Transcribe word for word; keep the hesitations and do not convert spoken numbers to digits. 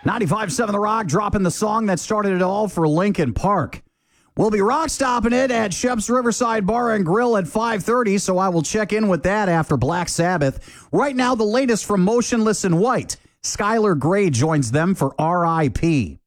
ninety-five point seven The Rock dropping the song that started it all for Linkin Park. We'll be rock stopping it at Shep's Riverside Bar and Grill at five thirty, so I will check in with that after Black Sabbath. Right now, the latest from Motionless in White. Skylar Grey joins them for R I P